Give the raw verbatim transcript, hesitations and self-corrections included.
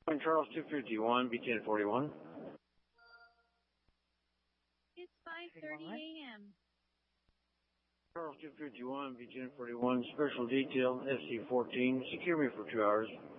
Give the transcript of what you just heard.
Charles two fifty-one, B ten forty-one. It's five thirty a.m. Charles two fifty-one, B ten forty-one, special detail, S C fourteen, secure me for two hours.